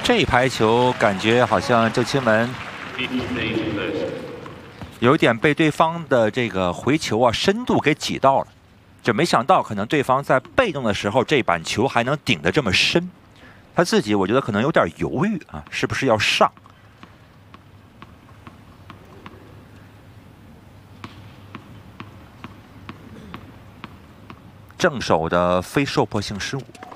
这一排球感觉好像郑钦文有点被对方的这个回球啊深度给挤到了，就没想到可能对方在被动的时候这板球还能顶得这么深，他自己我觉得可能有点犹豫啊，是不是要上？正手的非受迫性失误。